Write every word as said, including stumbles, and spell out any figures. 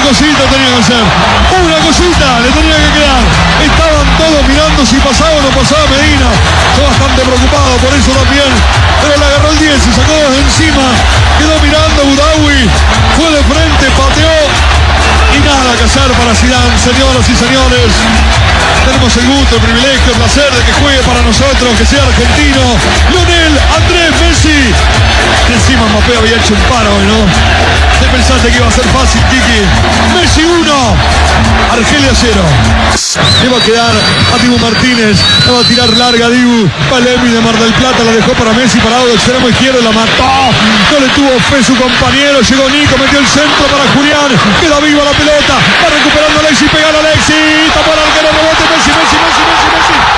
cosita tenía que hacer. Una cosita le tenía que quedar. Estaban todos mirando si pasaba o no pasaba Medina. Fue bastante preocupado por eso también. Pero le agarró el diez, se sacó desde encima. Quedó mirando Boudaoui. Fue de frente, pateó. Y nada que hacer para Zidane, señoras y señores. Tenemos el gusto, el privilegio, el placer de que juegue para nosotros, que sea argentino. Lionel Andrés Messi. Que encima Mbappé había hecho un paro hoy, ¿no? ¿Te pensaste que iba a ser fácil, Kiki? Messi uno, Argelia cero. Le va a quedar a Dibu Martínez. La va a tirar larga Dibu. Palemi de Mar del Plata la dejó para Messi, parado de extremo izquierdo, la mató. No le tuvo fe su compañero. Llegó Nico, metió el centro para Julián. Queda viva la pelota. Va recuperando Alexis, pega a Alexis. Tapó al arquero, rebote, Messi, Messi, Messi, Messi, Messi.